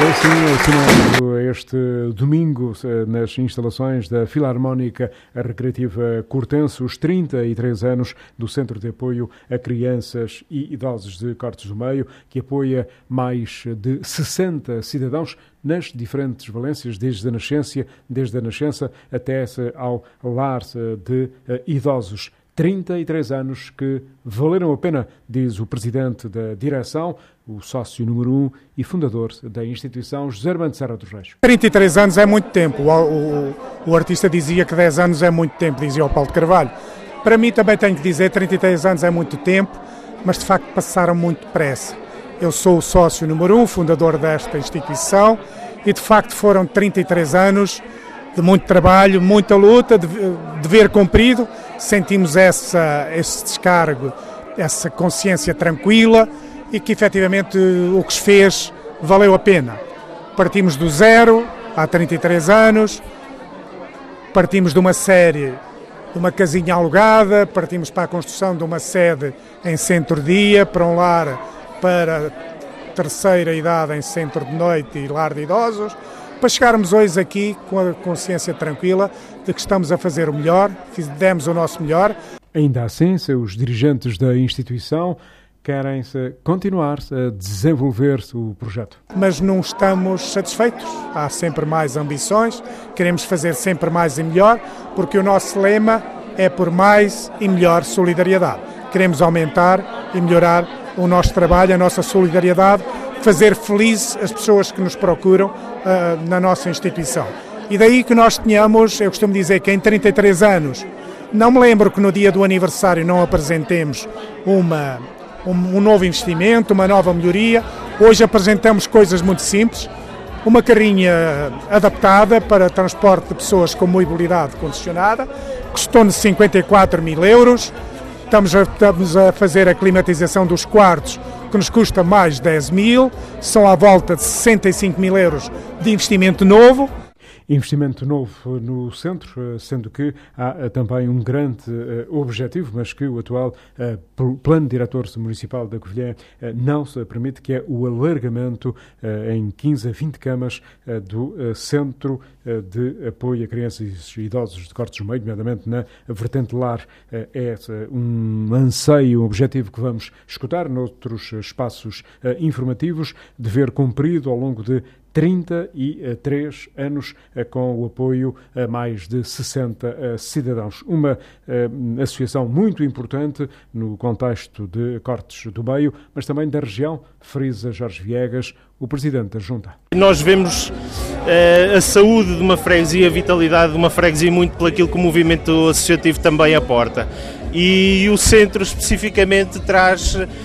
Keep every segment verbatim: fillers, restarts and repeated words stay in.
Assim, assinando este domingo nas instalações da Filarmónica Recreativa Cortense, os trinta e três anos do Centro de Apoio a Crianças e Idosos de Cortes do Meio, que apoia mais de sessenta cidadãos nas diferentes valências, desde a nascença, desde a nascença até ao lar de idosos. trinta e três anos que valeram a pena, diz o presidente da direção, o sócio número um e fundador da instituição, José Armando Serra dos Reis. trinta e três anos é muito tempo. O, o, o artista dizia que dez anos é muito tempo, dizia o Paulo de Carvalho. Para mim também tenho que dizer que trinta e três anos é muito tempo, mas de facto passaram muito depressa. Eu sou o sócio número um, fundador desta instituição, e de facto foram trinta e três anos de muito trabalho, muita luta, de dever cumprido. Sentimos essa, esse descargo, essa consciência tranquila e que efetivamente o que se fez valeu a pena. Partimos do zero há trinta e três anos, partimos de uma série, de uma casinha alugada, partimos para a construção de uma sede em centro-dia, para um lar para terceira idade em centro de noite e lar de idosos, para chegarmos hoje aqui com a consciência tranquila de que estamos a fazer o melhor, demos o nosso melhor. Ainda assim, os dirigentes da instituição querem continuar a desenvolver o projeto. Mas não estamos satisfeitos, há sempre mais ambições, queremos fazer sempre mais e melhor, porque o nosso lema é por mais e melhor solidariedade. Queremos aumentar e melhorar o nosso trabalho, a nossa solidariedade, fazer felizes as pessoas que nos procuram uh, na nossa instituição. E daí que nós tenhamos, eu costumo dizer que em trinta e três anos, não me lembro que no dia do aniversário não apresentemos uma, um, um novo investimento, uma nova melhoria. Hoje apresentamos coisas muito simples, uma carrinha adaptada para transporte de pessoas com mobilidade condicionada, custou-nos cinquenta e quatro mil euros, estamos a, estamos a fazer a climatização dos quartos, que nos custa mais dez mil, são à volta de sessenta e cinco mil euros de investimento novo. Investimento novo no centro, sendo que há também um grande objetivo, mas que o atual Plano Diretor Municipal da Covilhã não se permite, que é o alargamento em quinze a vinte camas do Centro de Apoio a Crianças e Idosos de Cortes do Meio, nomeadamente na vertente lar. É um anseio, um objetivo que vamos escutar noutros espaços informativos, dever cumprido ao longo de trinta e três anos com o apoio a mais de sessenta cidadãos. Uma associação muito importante no contexto de Cortes do Meio, mas também da região, frisa Jorge Viegas, o presidente da Junta. Nós vemos uh, a saúde de uma freguesia, a vitalidade de uma freguesia muito por aquilo que o movimento associativo também aporta. E o centro especificamente traz, uh,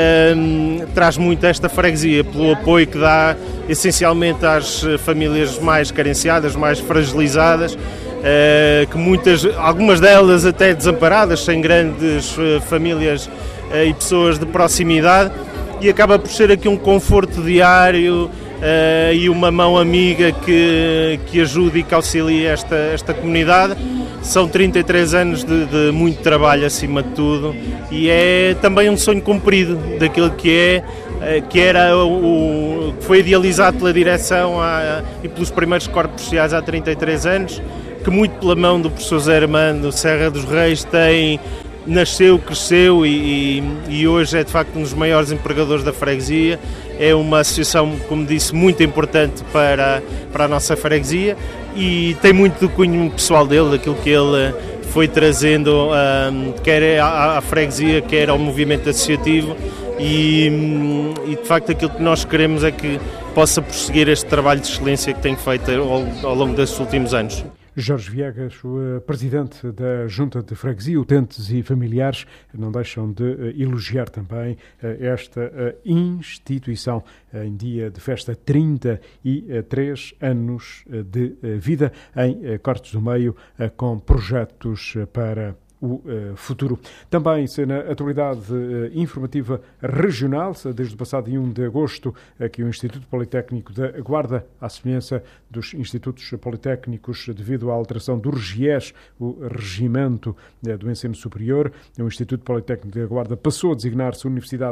traz muito esta freguesia, pelo apoio que dá essencialmente às famílias mais carenciadas, mais fragilizadas, uh, que muitas, algumas delas até desamparadas, sem grandes uh, famílias uh, e pessoas de proximidade, e acaba por ser aqui um conforto diário uh, e uma mão amiga que, que ajude e que auxilie esta, esta comunidade. São trinta e três anos de, de muito trabalho acima de tudo, e é também um sonho cumprido daquilo que é, que era o, que foi idealizado pela direção há, e pelos primeiros corpos sociais há trinta e três anos, que muito pela mão do professor José Armando Serra dos Reis tem, nasceu, cresceu e, e, e hoje é de facto um dos maiores empregadores da freguesia. É uma associação, como disse, muito importante para, para a nossa freguesia e tem muito do cunho pessoal dele, daquilo que ele foi trazendo, um, quer à, à freguesia, quer ao movimento associativo, e, e de facto aquilo que nós queremos é que possa prosseguir este trabalho de excelência que tem feito ao, ao longo destes últimos anos. Jorge Viegas, o presidente da Junta de Freguesia, utentes e familiares, não deixam de elogiar também esta instituição em dia de festa, trinta e três anos de vida em Cortes do Meio, com projetos para o uh, futuro. Também na atualidade uh, informativa regional, desde o passado dia um de agosto, aqui o Instituto Politécnico da Guarda, à semelhança dos Institutos Politécnicos, devido à alteração do REGIES, o Regimento uh, do Ensino Superior, o Instituto Politécnico da Guarda passou a designar-se Universidade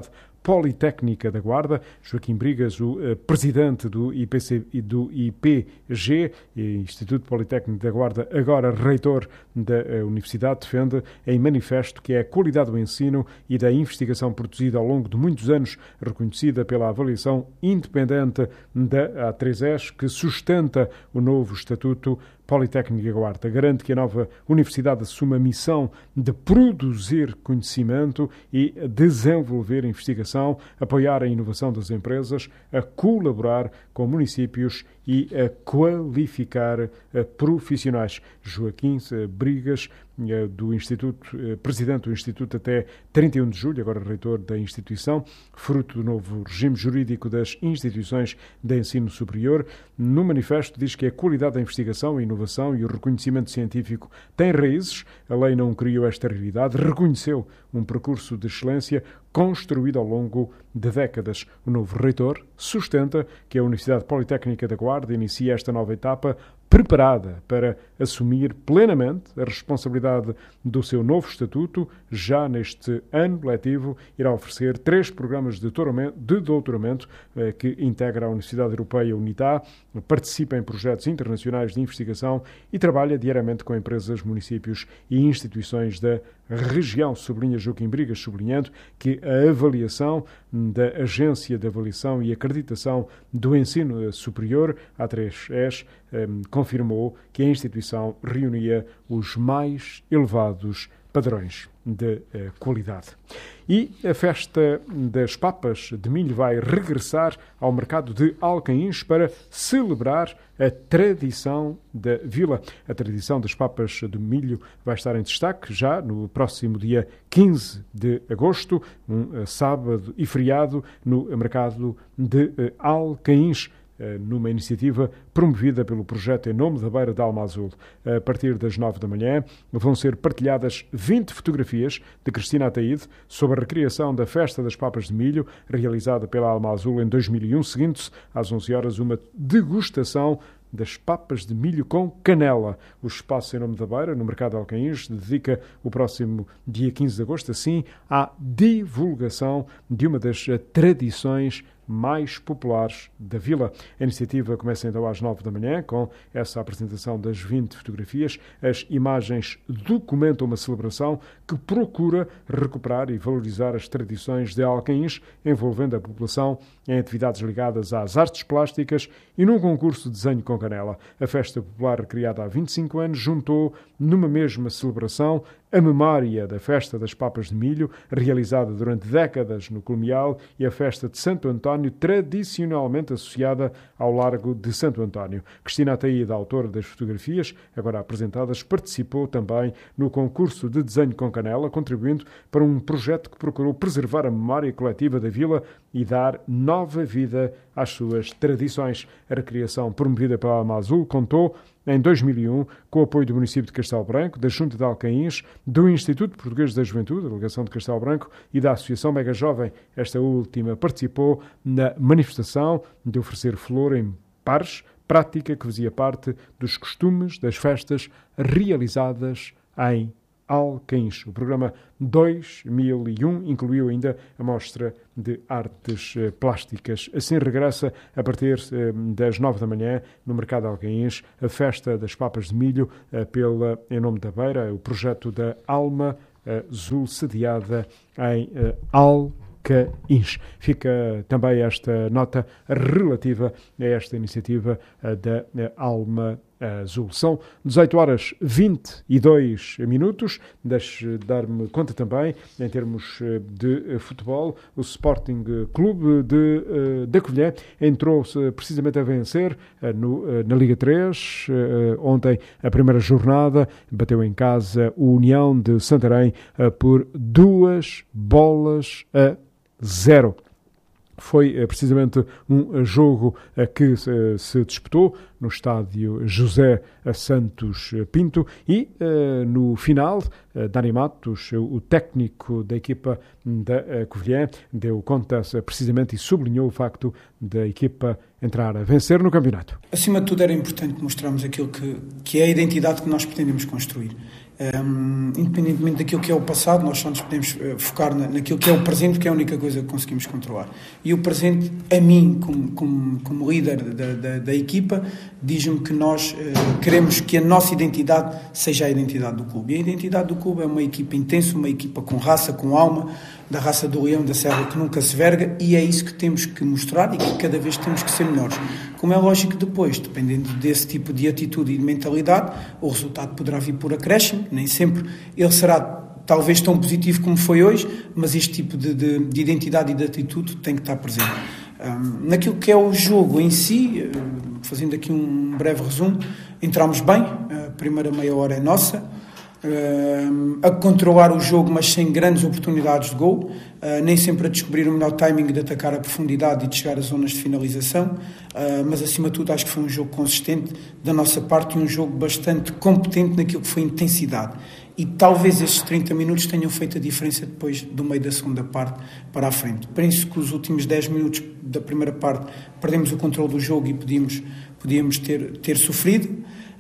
Politécnica da Guarda. Joaquim Brigas, o uh, presidente do, I P C, do I P G, Instituto Politécnico da Guarda, agora reitor da uh, Universidade, defende em manifesto que é a qualidade do ensino e da investigação produzida ao longo de muitos anos, reconhecida pela avaliação independente da A três S, que sustenta o novo Estatuto Politécnico da Guarda. Garante que a nova universidade assume a missão de produzir conhecimento e desenvolver investigação, apoiar a inovação das empresas, a colaborar com municípios e a qualificar profissionais. Joaquim Brigas, do Instituto, presidente do Instituto até trinta e um de julho, agora reitor da instituição, fruto do novo regime jurídico das instituições de ensino superior. No manifesto diz que a qualidade da investigação, a inovação e o reconhecimento científico têm raízes. A lei não criou esta realidade, reconheceu um percurso de excelência construído ao longo de décadas. O novo reitor sustenta que a Universidade Politécnica da Guarda inicia esta nova etapa preparada para assumir plenamente a responsabilidade do seu novo estatuto. Já neste ano letivo irá oferecer três programas de doutoramento eh, que integra a Universidade Europeia UNITA, participa em projetos internacionais de investigação e trabalha diariamente com empresas, municípios e instituições da região, sublinha Joaquim Brigas, sublinhando que a avaliação da Agência de Avaliação e Acreditação do Ensino Superior, A três S, um, confirmou que a instituição reunia os mais elevados padrões de uh, qualidade. E a festa das papas de milho vai regressar ao mercado de Alcaíns para celebrar a tradição da vila. A tradição das papas de milho vai estar em destaque já no próximo dia quinze de agosto, um uh, sábado e feriado, no mercado de uh, Alcaíns, numa iniciativa promovida pelo projeto Em Nome da Beira da Alma Azul. A partir das nove da manhã vão ser partilhadas vinte fotografias de Cristina Ataíde sobre a recriação da Festa das Papas de Milho, realizada pela Alma Azul em dois mil e um, seguindo-se às onze horas uma degustação das papas de milho com canela. O espaço Em Nome da Beira, no Mercado de Alcaíns, dedica o próximo dia quinze de agosto, assim, à divulgação de uma das tradições mais populares da vila. A iniciativa começa então às nove da manhã, com essa apresentação das vinte fotografias. As imagens documentam uma celebração que procura recuperar e valorizar as tradições de Alcaíns, envolvendo a população em atividades ligadas às artes plásticas e num concurso de desenho com canela. A festa popular, criada há vinte e cinco anos, juntou numa mesma celebração a memória da Festa das Papas de Milho, realizada durante décadas no Colmeal, e a Festa de Santo António, tradicionalmente associada ao Largo de Santo António. Cristina Ataíde, autora das fotografias, agora apresentadas, participou também no concurso de desenho com canela, contribuindo para um projeto que procurou preservar a memória coletiva da vila e dar nova vida às suas tradições. A recriação promovida pela Alma Azul contou em dois mil e um, com o apoio do município de Castelo Branco, da Junta de Alcaíns, do Instituto Português da Juventude, a delegação de Castelo Branco, e da Associação Mega Jovem. Esta última participou na manifestação de oferecer flor em pares, prática que fazia parte dos costumes das festas realizadas em Alcaíns. O programa dois mil e um incluiu ainda a mostra de artes plásticas. Assim regressa, a partir das nove da manhã, no Mercado de Alcaíns, a Festa das Papas de Milho, pela Em Nome da Beira, o projeto da Alma Azul, sediada em Alcaíns. Fica também esta nota relativa a esta iniciativa da Alma Azul. São dezoito horas e vinte e dois minutos. Deixe dar-me conta também, em termos de futebol, o Sporting Clube de, da Covilhã entrou-se precisamente a vencer no, na Liga três. Ontem, a primeira jornada, bateu em casa o União de Santarém por duas bolas a zero. Foi precisamente um jogo que se disputou no estádio José Santos Pinto e no final, Dani Matos, o técnico da equipa da Covilhã, deu conta precisamente e sublinhou o facto da equipa entrar a vencer no campeonato. Acima de tudo era importante mostrarmos aquilo que, que é a identidade que nós pretendemos construir. Um, independentemente daquilo que é o passado, nós só nos podemos uh, focar na, naquilo que é o presente, que é a única coisa que conseguimos controlar. E o presente, a mim, como, como, como líder da, da, da equipa, diz-me que nós uh, queremos que a nossa identidade seja a identidade do clube. E a identidade do clube é uma equipa intensa, uma equipa com raça, com alma, da raça do leão da serra que nunca se verga, e é isso que temos que mostrar e que cada vez temos que ser melhores. Como é lógico, depois, dependendo desse tipo de atitude e de mentalidade, o resultado poderá vir por acréscimo, nem sempre ele será talvez tão positivo como foi hoje, mas este tipo de, de, de identidade e de atitude tem que estar presente. Um, naquilo que é o jogo em si, fazendo aqui um breve resumo, entramos bem, a primeira meia hora é nossa, Uh, a controlar o jogo, mas sem grandes oportunidades de gol, uh, nem sempre a descobrir o melhor timing de atacar a profundidade e de chegar às zonas de finalização, uh, mas acima de tudo acho que foi um jogo consistente da nossa parte e um jogo bastante competente naquilo que foi intensidade, e talvez estes trinta minutos tenham feito a diferença depois do meio da segunda parte para a frente. Penso que os últimos dez minutos da primeira parte perdemos o controle do jogo e podíamos, podíamos ter, ter sofrido.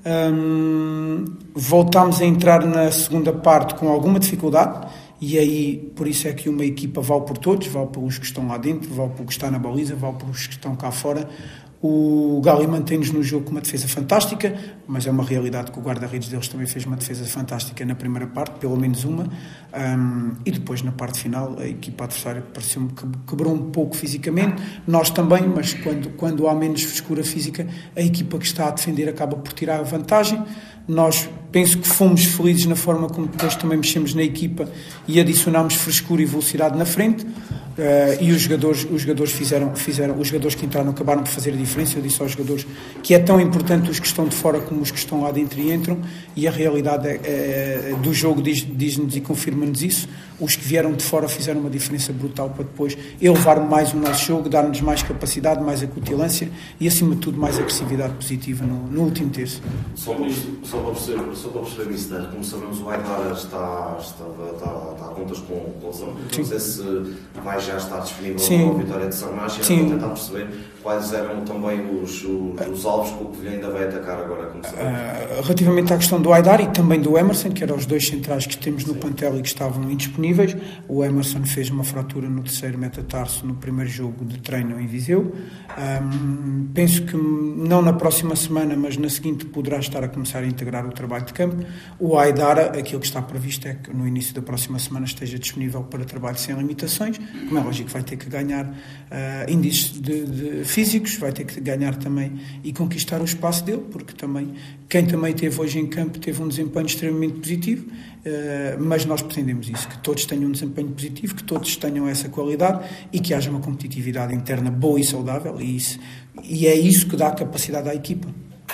Um, voltámos a entrar na segunda parte com alguma dificuldade, e aí por isso é que uma equipa vale por todos, vale pelos que estão lá dentro, vale pelo que está na baliza, vale pelos que estão cá fora. O Gali mantém-nos no jogo com uma defesa fantástica, mas é uma realidade que o guarda-redes deles também fez uma defesa fantástica na primeira parte, pelo menos uma, um, e depois na parte final a equipa adversária pareceu-me que quebrou um pouco fisicamente, nós também, mas quando, quando há menos frescura física, a equipa que está a defender acaba por tirar a vantagem. Nós penso que fomos felizes na forma como depois também mexemos na equipa e adicionámos frescura e velocidade na frente, uh, e os jogadores, os jogadores fizeram, fizeram, os jogadores que entraram acabaram por fazer a diferença. Eu disse aos jogadores que é tão importante os que estão de fora como os que estão lá dentro e entram, e a realidade é, é, do jogo diz, diz-nos e confirma-nos isso. Os que vieram de fora fizeram uma diferença brutal para depois elevar mais o nosso jogo, dar-nos mais capacidade, mais acutilância e acima de tudo mais agressividade positiva no, no último terço. Só Só para perceber, só para perceber, mister, como sabemos, o Aidara está, está, está, está a contas com o lesão. Não sei se vai já estar disponível Sim. para a vitória de Sarmacha. Para tentar perceber quais eram também os, os, os alvos que o Covilhã ainda vai atacar agora, como sabemos. Uh, relativamente à questão do Aidara e também do Emerson, que eram os dois centrais que temos no Sim. plantel e que estavam indisponíveis, o Emerson fez uma fratura no terceiro metatarso no primeiro jogo de treino em Viseu. Um, penso que não na próxima semana, mas na seguinte poderá estar a começar a integrar o trabalho de campo. O Aidara, aquilo que está previsto é que no início da próxima semana esteja disponível para trabalho sem limitações. Como é lógico, vai ter que ganhar uh, índices de, de físicos, vai ter que ganhar também e conquistar o espaço dele, porque também quem também teve hoje em campo teve um desempenho extremamente positivo, uh, mas nós pretendemos isso, que todos tenham um desempenho positivo, que todos tenham essa qualidade e que haja uma competitividade interna boa e saudável, e, isso, e é isso que dá capacidade à equipa.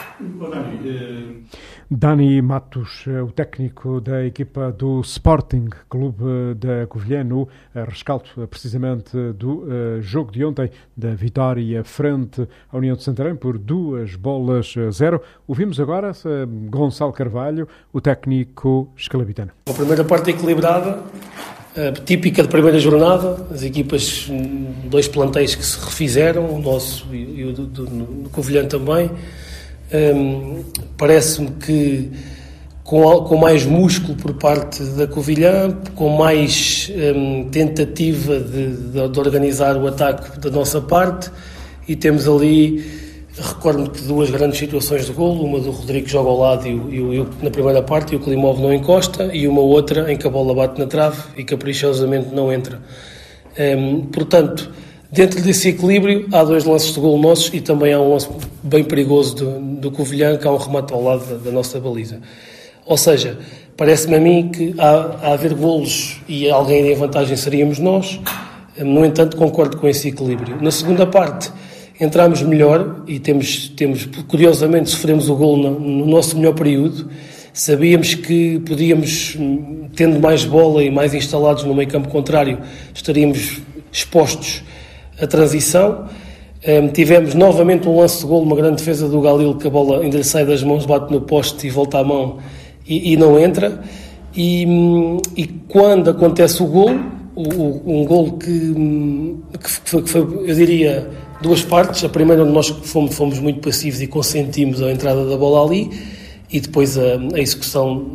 Dani Matos, o técnico da equipa do Sporting Clube da Covilhã, no rescaldo precisamente do jogo de ontem, da vitória frente à União de Santarém por duas bolas a zero. Ouvimos agora Gonçalo Carvalho, o técnico escalabitano. A primeira parte equilibrada, típica de primeira jornada, as equipas, dois plantéis que se refizeram, o nosso e o do, do, do Covilhã também. Um, parece-me que com, com mais músculo por parte da Covilhã, com mais um, tentativa de, de, de organizar o ataque da nossa parte, e temos ali, recordo-me de duas grandes situações de golo, uma do Rodrigo que joga ao lado e, e, e na primeira parte, e o Klimov não encosta, e uma outra em que a bola bate na trave e caprichosamente não entra. Um, portanto, dentro desse equilíbrio, há dois lances de golo nossos e também há um lance bem perigoso do, do Covilhã, que há um remate ao lado da, da nossa baliza. Ou seja, parece-me a mim que há, há haver golos e alguém em vantagem seríamos nós. No entanto, concordo com esse equilíbrio. Na segunda parte, entramos melhor e temos, temos curiosamente, sofremos o golo no, no nosso melhor período. Sabíamos que podíamos, tendo mais bola e mais instalados no meio campo contrário, estaríamos expostos à transição. Um, tivemos novamente um lance de golo, uma grande defesa do Galil, que a bola ainda lhe sai das mãos, bate no poste e volta à mão e, e não entra. E, e quando acontece o golo, o, o, um golo que, que, foi, que foi, eu diria, duas partes. A primeira, onde nós fomos, fomos muito passivos e consentimos a entrada da bola ali, e depois a, a execução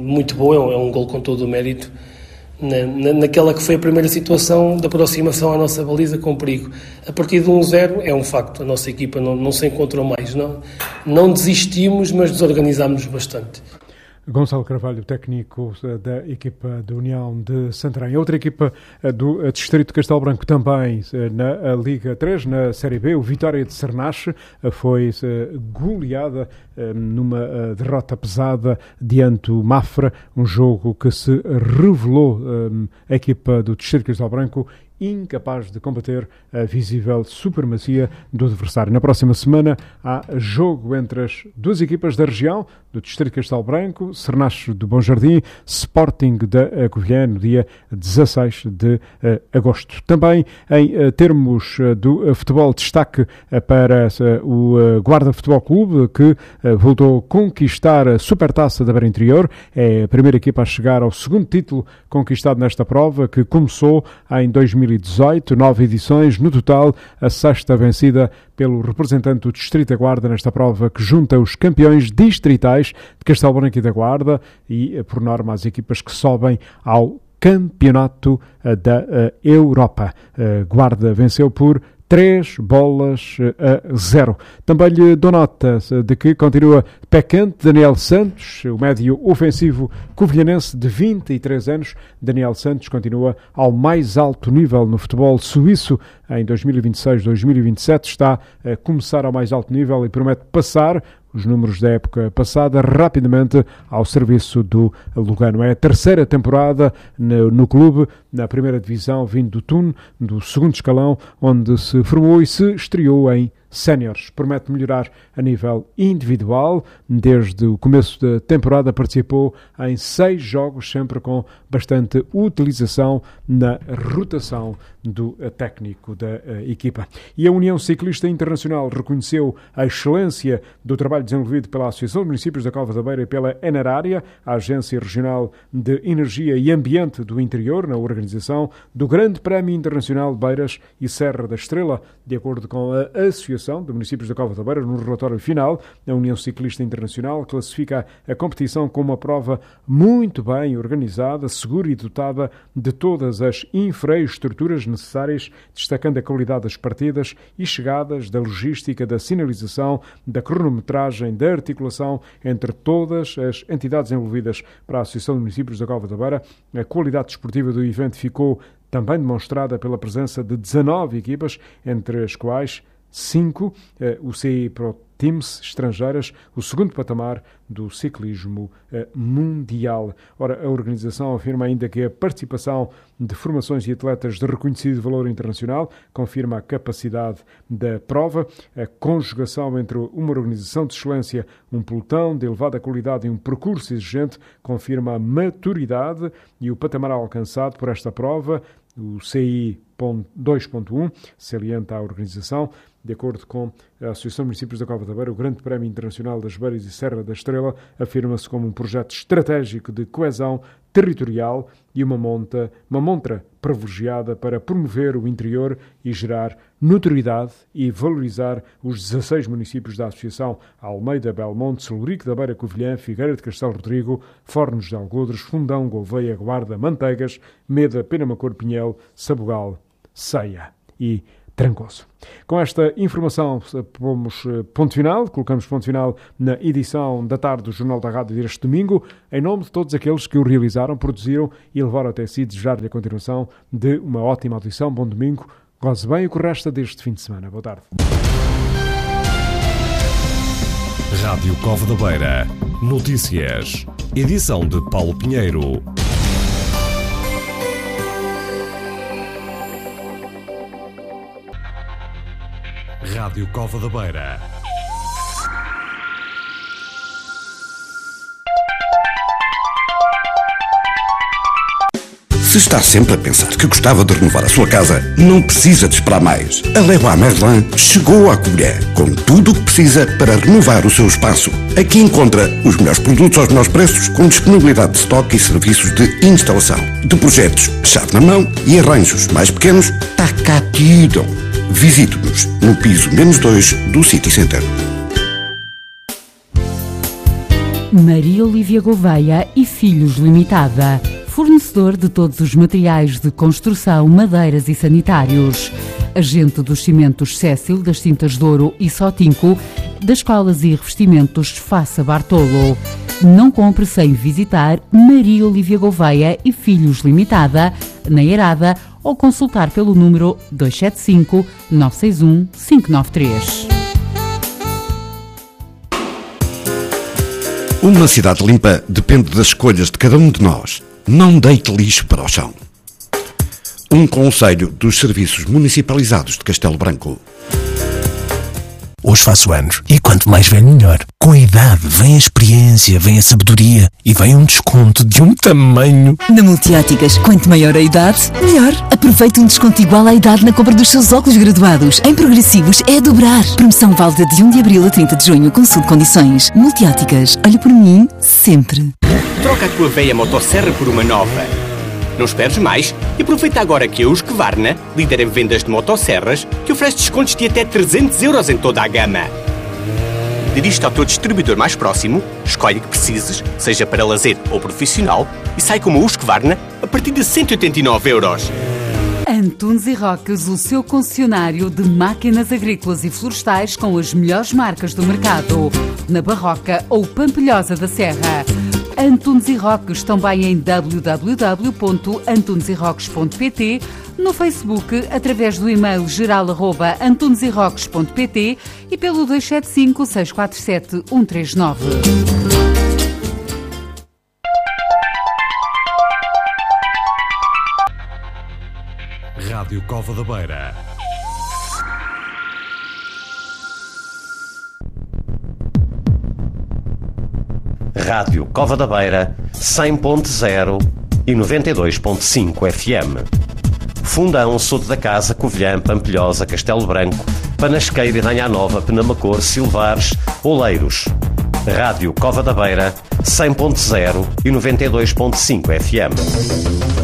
muito boa, é um, é um gol com todo o mérito, na, na, naquela que foi a primeira situação de aproximação à nossa baliza com perigo. A partir de um zero é um facto, a nossa equipa não, não se encontrou mais, não, não desistimos, mas desorganizámos bastante. Gonçalo Carvalho, técnico da equipa da União de Santarém. Outra equipa do Distrito de Castelo Branco também na Liga três, na Série B, o Vitória de Cernache, foi goleada numa derrota pesada diante do Mafra, um jogo que se revelou a equipa do Distrito de Castelo Branco incapaz de combater a visível supremacia do adversário. Na próxima semana há jogo entre as duas equipas da região, do Distrito de Castelo Branco, Cernache do Bom Jardim, Sporting da Covilhã, no dia dezasseis de agosto. Também em termos do futebol, destaque para o Guarda Futebol Clube, que voltou a conquistar a Supertaça da Beira Interior. É a primeira equipa a chegar ao segundo título conquistado nesta prova, que começou em dois mil e dezoito, nove edições no total, a sexta vencida pelo representante do Distrito da Guarda nesta prova que junta os campeões distritais de Castelo Branco e da Guarda e, por norma, as equipas que sobem ao Campeonato da Europa. Guarda venceu por três bolas a zero. Também lhe dou nota de que continua pecante Daniel Santos, o médio ofensivo covilhanense de vinte e três anos. Daniel Santos continua ao mais alto nível no futebol suíço em dois mil e vinte e seis dois mil e vinte e sete. Está a começar ao mais alto nível e promete passar os números da época passada rapidamente ao serviço do Lugano. É a terceira temporada no, no clube, na primeira divisão, vindo do Tun, do segundo escalão, onde se formou e se estreou em séniores. Promete melhorar a nível individual. Desde o começo da temporada participou em seis jogos, sempre com bastante utilização na rotação do técnico da equipa. E a União Ciclista Internacional reconheceu a excelência do trabalho desenvolvido pela Associação de Municípios da Cova da Beira e pela Enerária, a Agência Regional de Energia e Ambiente do Interior, na organização do Grande Prémio Internacional de Beiras e Serra da Estrela. De acordo com a Associação de Municípios da Cova da Beira, no relatório final, a União Ciclista Internacional classifica a competição como uma prova muito bem organizada, segura e dotada de todas as infraestruturas necessárias, destacando a qualidade das partidas e chegadas, da logística, da sinalização, da cronometragem, da articulação entre todas as entidades envolvidas. Para a Associação de Municípios da Cova da Beira, a qualidade desportiva do evento ficou também demonstrada pela presença de dezanove equipas, entre as quais cinco eh, o C I Pro Teams estrangeiras, o segundo patamar do ciclismo eh, mundial. Ora, a organização afirma ainda que a participação de formações e atletas de reconhecido valor internacional confirma a capacidade da prova, a conjugação entre uma organização de excelência, um pelotão de elevada qualidade e um percurso exigente confirma a maturidade e o patamar alcançado por esta prova. O C I dois ponto um salienta a organização. De acordo com a Associação de Municípios da Cova da Beira, o Grande Prémio Internacional das Beiras e Serra da Estrela afirma-se como um projeto estratégico de coesão territorial e uma, monta, uma montra privilegiada para promover o interior e gerar notoriedade e valorizar os dezasseis municípios da Associação: Almeida, Belmonte, Celurico da Beira, Covilhã, Figueira de Castelo Rodrigo, Fornos de Algodres, Fundão, Gouveia, Guarda, Manteigas, Meda, Penamacor, Pinhel, Sabugal, Ceia e Trancoso. Com esta informação, pomos ponto final, colocamos ponto final na edição da tarde do Jornal da Rádio deste domingo, em nome de todos aqueles que o realizaram, produziram e levaram até si, desejar-lhe a continuação de uma ótima audição. Bom domingo, goze bem o que resta deste fim de semana. Boa tarde. Rádio Cova da Beira. Notícias. Edição de Paulo Pinheiro. Rádio Cova da Beira. Se está sempre a pensar que gostava de renovar a sua casa, não precisa de esperar mais. A Leroy Merlin chegou à Covilhã com tudo o que precisa para renovar o seu espaço. Aqui encontra os melhores produtos aos melhores preços, com disponibilidade de estoque e serviços de instalação. De projetos chave na mão e arranjos mais pequenos, está cá tudo. Visite-nos no piso menos dois do City Center. Maria Olívia Gouveia e Filhos Limitada, fornecedor de todos os materiais de construção, madeiras e sanitários. Agente dos cimentos Cécil, das Tintas Douro e Sotinco, das colas e revestimentos Faça Bartolo. Não compre sem visitar Maria Olívia Gouveia e Filhos Limitada, na Eirada, ou consultar pelo número dois sete cinco, nove seis um, cinco nove três. Uma cidade limpa depende das escolhas de cada um de nós. Não deite lixo para o chão. Um conselho dos serviços municipalizados de Castelo Branco. Hoje faço anos e quanto mais velho melhor. Com a idade vem a experiência, vem a sabedoria e vem um desconto de um tamanho. Na Multióticas, quanto maior a idade, melhor. Aproveite um desconto igual à idade na compra dos seus óculos graduados. Em progressivos é a dobrar. Promoção válida de um de abril a trinta de junho. Consulte condições. Multióticas, olha por mim sempre. Troca a tua velha motosserra por uma nova. Não esperes mais e aproveita agora que a Husqvarna, líder em vendas de motosserras, que oferece descontos de até trezentos euros em toda a gama. Dirige-te ao teu distribuidor mais próximo, escolhe o que precises, seja para lazer ou profissional, e sai com uma Husqvarna a partir de cento e oitenta e nove euros. Antunes e Roques, o seu concessionário de máquinas agrícolas e florestais com as melhores marcas do mercado. Na Barroca ou Pampilhosa da Serra. Antunes e Roques também em w w w ponto antunes e roques ponto p t, no Facebook através do e-mail geral arroba antunes e roques ponto p t e pelo dois sete cinco, seis quatro sete, um três nove. Rádio Cova da Beira. Rádio Cova da Beira, cem ponto zero e noventa e dois ponto cinco F M. Fundão, Soto da Casa, Covilhã, Pampilhosa, Castelo Branco, Panasqueira, Danha Nova, Penamacor, Silvares, Oleiros. Rádio Cova da Beira, cem ponto zero e noventa e dois ponto cinco F M.